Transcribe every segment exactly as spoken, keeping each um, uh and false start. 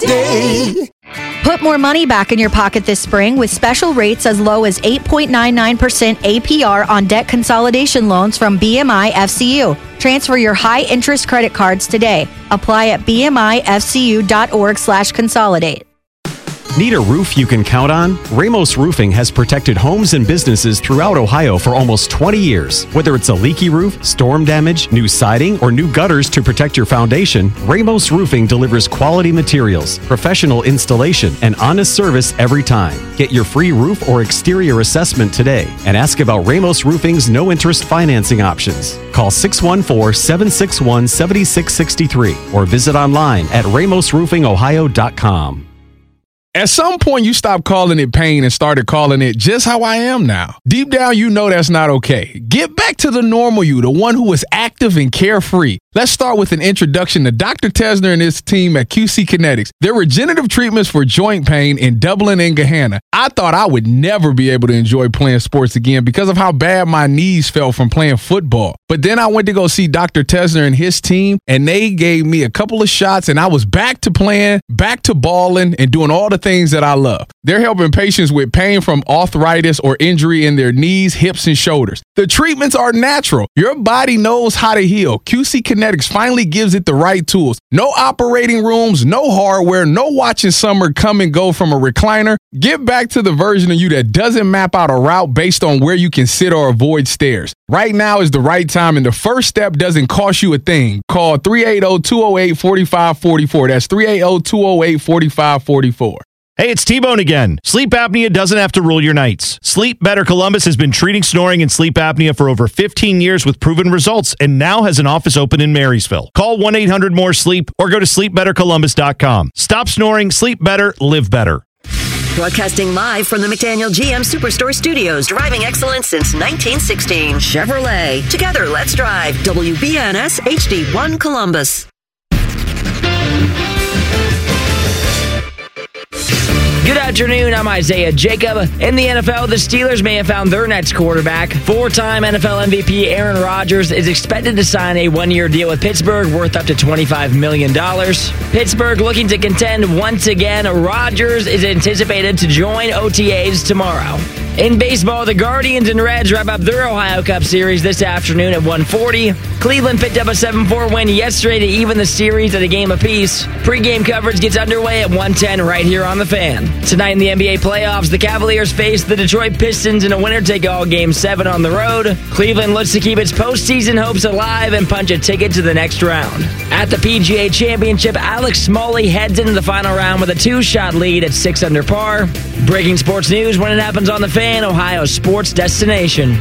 day. Put more money back in your pocket this spring with special rates as low as eight point nine nine percent A P R on debt consolidation loans from B M I F C U. Transfer your high-interest credit cards today. Apply at bmifcu.org slash consolidate. Need a roof you can count on? Ramos Roofing has protected homes and businesses throughout Ohio for almost twenty years. Whether it's a leaky roof, storm damage, new siding, or new gutters to protect your foundation, Ramos Roofing delivers quality materials, professional installation, and honest service every time. Get your free roof or exterior assessment today and ask about Ramos Roofing's no-interest financing options. Call six one four, seven six one, seven six six three or visit online at ramos roofing ohio dot com. At some point, you stopped calling it pain and started calling it just how I am now. Deep down, you know that's not okay. Get back to the normal you, the one who is active and carefree. Let's start with an introduction to Doctor Tesner and his team at Q C Kinetics. Their regenerative treatments for joint pain in Dublin and Gahanna. I thought I would never be able to enjoy playing sports again because of how bad my knees felt from playing football. But then I went to go see Doctor Tesner and his team, and they gave me a couple of shots, and I was back to playing, back to balling, and doing all the things that I love. They're helping patients with pain from arthritis or injury in their knees, hips, and shoulders. The treatments are natural. Your body knows how to heal. Q C Kinetics finally gives it the right tools. No operating rooms, no hardware, no watching summer come and go from a recliner. Get back to the version of you that doesn't map out a route based on where you can sit or avoid stairs. Right now is the right time, and the first step doesn't cost you a thing. Call three eight zero, two zero eight, four five four four. That's three eight zero, two zero eight, four five four four. Hey, it's T-Bone again. Sleep apnea doesn't have to rule your nights. Sleep Better Columbus has been treating snoring and sleep apnea for over fifteen years with proven results and now has an office open in Marysville. Call one eight hundred more sleep or go to sleep better columbus dot com. Stop snoring, sleep better, live better. Broadcasting live from the McDaniel G M Superstore Studios, driving excellence since nineteen sixteen. Chevrolet. Together, let's drive. W B N S H D one Columbus. Good afternoon, I'm Isaiah Jacob. In the N F L, the Steelers may have found their next quarterback. Four-time N F L M V P Aaron Rodgers is expected to sign a one-year deal with Pittsburgh worth up to twenty-five million dollars. Pittsburgh looking to contend once again. Rodgers is anticipated to join O T As tomorrow. In baseball, the Guardians and Reds wrap up their Ohio Cup series this afternoon at one forty. Cleveland picked up a seven four win yesterday to even the series at a game apiece. Pre-game coverage gets underway at one ten right here on The Fan. Tonight in the N B A playoffs, the Cavaliers face the Detroit Pistons in a winner-take-all Game seven on the road. Cleveland looks to keep its postseason hopes alive and punch a ticket to the next round. At the P G A Championship, Alex Smalley heads into the final round with a two-shot lead at six under par. Breaking sports news when it happens on The Fan, Ohio's sports destination.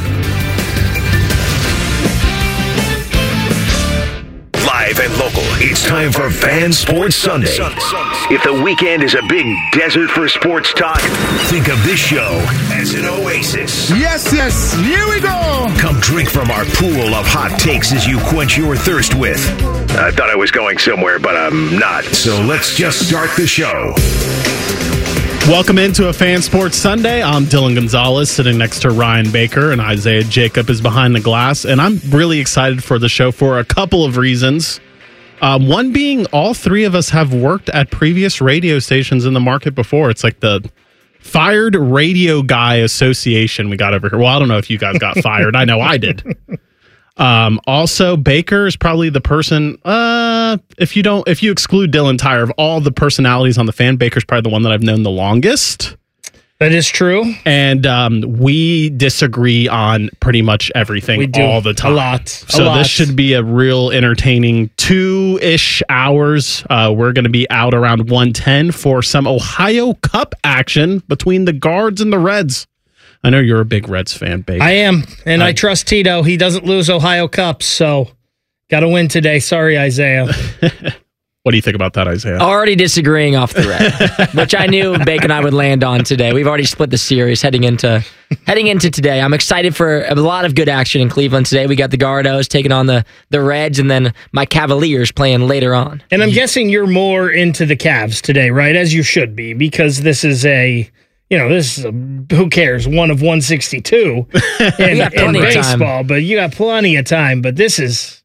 Live and local, it's time for Fan Sports Sunday. If the weekend is a big desert for sports talk, think of this show as an oasis. Yes, yes, here we go. Come drink from our pool of hot takes as you quench your thirst with. I thought I was going somewhere, but I'm not. So let's just start the show. Welcome into a Fan Sports Sunday. I'm Dylan Gonzalez, sitting next to Ryan Baker, and Isaiah Jacob is behind the glass. And I'm really excited for the show for a couple of reasons. Um, one being all three of us have worked at previous radio stations in the market before. It's like the Fired Radio Guy Association we got over here. Well, I don't know if you guys got fired. I know I did. Um, also, Baker is probably the person, uh, if you don't, if you exclude Dylan Tyre, of all the personalities on The Fan, Baker's probably the one that I've known the longest. That is true. And um, we disagree on pretty much everything we do. all the time. A lot. So a lot. this should be a real entertaining two-ish hours. Uh, we're going to be out around one ten for some Ohio Cup action between the Guards and the Reds. I know you're a big Reds fan, Baker. I am, and I, I trust Tito. He doesn't lose Ohio Cups, so got to win today. Sorry, Isaiah. What do you think about that, Isaiah? Already disagreeing off the rep, which I knew Baker and I would land on today. We've already split the series heading into heading into today. I'm excited for a lot of good action in Cleveland today. We got the Gardos taking on the, the Reds, and then my Cavaliers playing later on. And I'm guessing you're more into the Cavs today, right? As you should be, because this is a... You know, this is a, who cares, one of one sixty-two in, in baseball, but you got plenty of time. But this is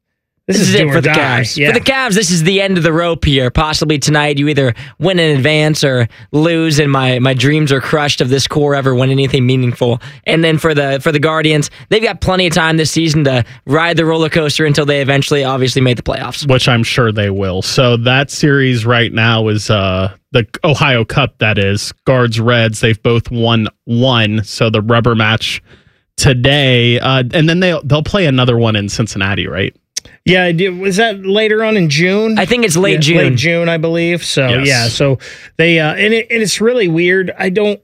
This, This, is, is do it or for the die. Cavs. Yeah. For the Cavs, this is the end of the rope here. Possibly tonight, you either win in advance or lose, and my, my dreams are crushed of this core ever win anything meaningful. And then for the for the Guardians, they've got plenty of time this season to ride the roller coaster until they eventually, obviously, make the playoffs. Which I'm sure they will. So that series right now is uh, the Ohio Cup, that is. Guards, Reds, they've both won one. So the rubber match today. Uh, and then they, they'll play another one in Cincinnati, right? Yeah, was that later on in June? I think it's late yeah, June. Late June, I believe. So Yes. yeah, so they uh, and it, and it's really weird. I don't.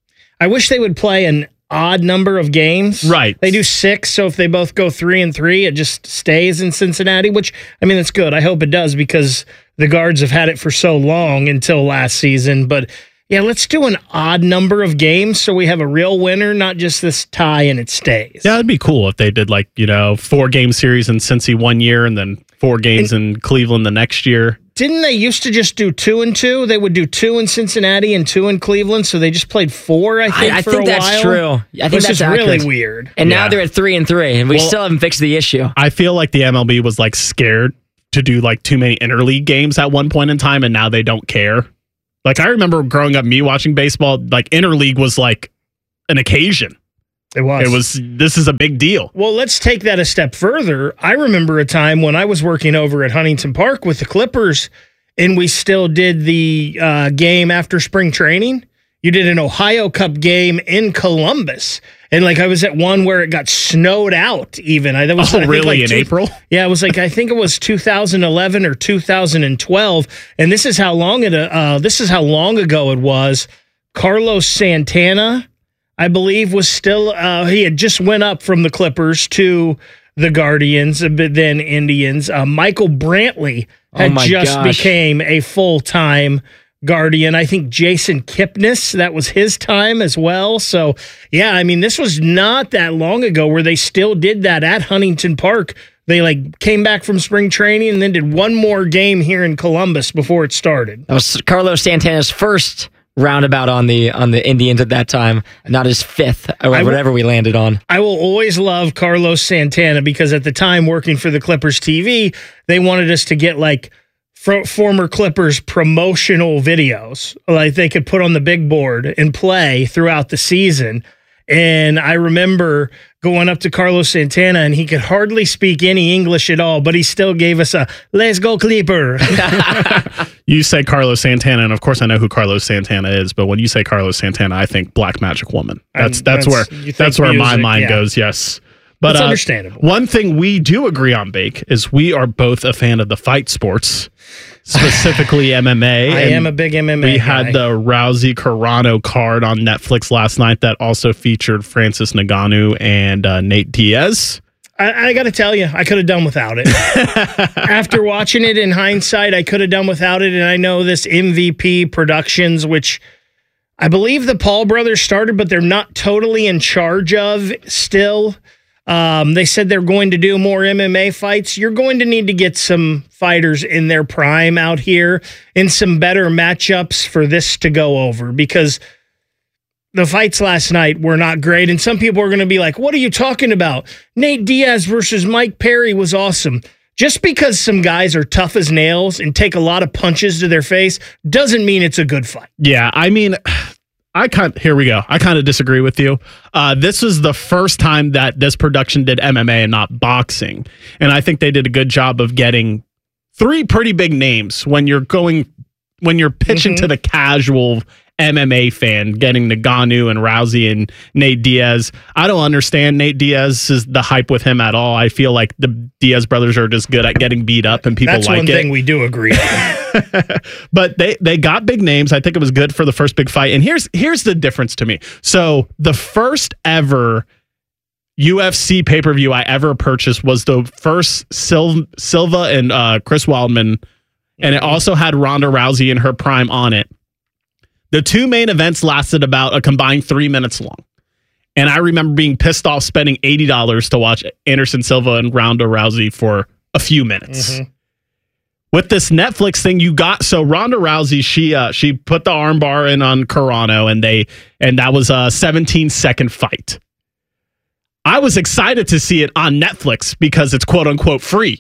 I wish they would play an odd number of games. Right. They do six, so if they both go three and three, it just stays in Cincinnati. Which I mean, it's good. I hope it does because the Guards have had it for so long until last season. But yeah, let's do an odd number of games so we have a real winner, not just this tie and it stays. Yeah, it'd be cool if they did like, you know, four game series in Cincy one year and then four games and, in Cleveland the next year. Didn't they used to just do two and two? They would do two in Cincinnati and two in Cleveland, so they just played four, I think, I, I for think a that's while. true. I think Which that's is really accurate. weird. And now Yeah. they're at three and three, and we Well, still haven't fixed the issue. I feel like the M L B was like scared to do like too many interleague games at one point in time, and now they don't care. Like I remember growing up, me watching baseball, like interleague was like an occasion. It was. It was, this is a big deal. Well, let's take that a step further. I remember a time when I was working over at Huntington Park with the Clippers, and we still did the uh, game after spring training. You did an Ohio Cup game in Columbus. And like I was at one where it got snowed out even. I, that was, Oh, I think, really? like In two- April? Yeah, it was like, I think it was two thousand eleven or two thousand twelve. And this is how long it, uh, this is how long ago it was. Carlos Santana, I believe, was still, uh, he had just went up from the Clippers to the Guardians, but then Indians. Uh, Michael Brantley had Oh my just gosh. became a full-time Guardian. I think Jason Kipnis, that was his time as well. So, yeah, I mean, this was not that long ago where they still did that at Huntington Park. They like came back from spring training and then did one more game here in Columbus before it started. That was Carlos Santana's first roundabout on the on the Indians at that time, not his fifth or I whatever we landed on. I will always love Carlos Santana because at the time working for the Clippers T V, they wanted us to get like fr- former Clippers promotional videos, like they could put on the big board and play throughout the season. And I remember going up to Carlos Santana, and he could hardly speak any English at all, but he still gave us a "Let's go Clipper." You say Carlos Santana, and of course I know who Carlos Santana is, but when you say Carlos Santana, I think Black Magic Woman. That's Um, that's, that's- where you think that's where my music, mind yeah. goes. Yes, but That's uh, understandable. One thing we do agree on, Bake, is we are both a fan of the fight sports, specifically M M A. I and am a big M M A We guy. had the Rousey Carano card on Netflix last night that also featured Francis Ngannou and uh, Nate Diaz. I, I got to tell you, I could have done without it. After watching it in hindsight, I could have done without it. And I know this M V P Productions, which I believe the Paul brothers started, but they're not totally in charge of still. Um, they said they're going to do more M M A fights. You're going to need to get some fighters in their prime out here and some better matchups for this to go over because the fights last night were not great. And some people are going to be like, what are you talking about? Nate Diaz versus Mike Perry was awesome. Just because some guys are tough as nails and take a lot of punches to their face doesn't mean it's a good fight. Yeah, I mean, I kind here we go. I kind of disagree with you. Uh, this was the first time that this production did M M A and not boxing, and I think they did a good job of getting three pretty big names when you're going when you're pitching Mm-hmm. to the casual M M A fan, getting Ngannou and Rousey and Nate Diaz. I don't understand Nate Diaz's the hype with him at all. I feel like the Diaz brothers are just good at getting beat up and people That's like one it. thing we do agree on. But they they got big names. I think it was good for the first big fight. And here's here's the difference to me. So the first ever U F C pay-per-view I ever purchased was the first Sil- Silva and uh, Chris Wildman, and it also had Ronda Rousey in her prime on it. The two main events lasted about a combined three minutes long. And I remember being pissed off spending eighty dollars to watch Anderson Silva and Ronda Rousey for a few minutes. Mm-hmm. With this Netflix thing, you got so Ronda Rousey, she uh, she put the armbar in on Carano, and they and that was a seventeen second fight. I was excited to see it on Netflix because it's quote unquote free.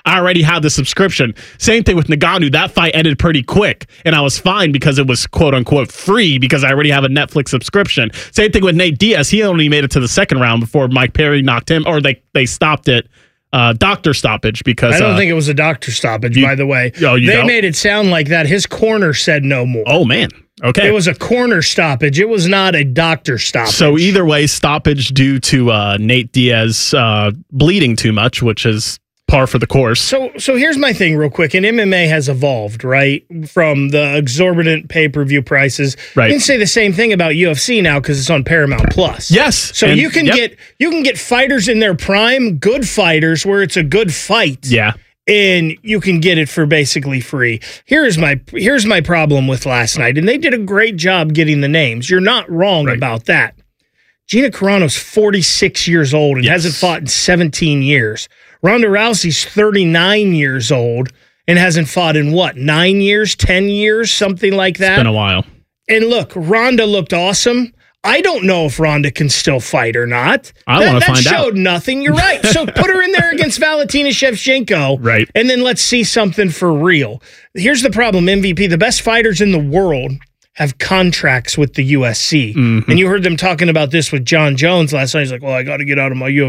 I already had the subscription. Same thing with Ngannou. That fight ended pretty quick, and I was fine because it was quote unquote free because I already have a Netflix subscription. Same thing with Nate Diaz. He only made it to the second round before Mike Perry knocked him, or they they stopped it. Uh, doctor stoppage because I don't uh, think it was a doctor stoppage. you, by the way, oh, you they don't? made it sound like that. His corner said no more. Oh man, okay. It was a corner stoppage. It was not a doctor stoppage. So either way, stoppage due to uh, Nate Diaz uh, bleeding too much, which is par for the course. So, so here's my thing, real quick. And M M A has evolved, right, from the exorbitant pay-per-view prices. Right. You can say the same thing about U F C now because it's on Paramount Plus. Yes. So and, you can yep. get you can get fighters in their prime, good fighters where it's a good fight. Yeah. And you can get it for basically free. Here's my here's my problem with last night, and they did a great job getting the names. You're not wrong right. about that. Gina Carano's forty-six years old and yes. hasn't fought in seventeen years. Ronda Rousey's thirty-nine years old and hasn't fought in what, nine years, ten years, something like that? It's been a while. And look, Ronda looked awesome. I don't know if Ronda can still fight or not. I want to find out. That showed nothing. You're right. So put her in there against Valentina Shevchenko. Right. And then let's see something for real. Here's the problem, M V P. The best fighters in the world have contracts with the U F C. Mm-hmm. And you heard them talking about this with John Jones last night. He's like, well, I got to get out of my U F C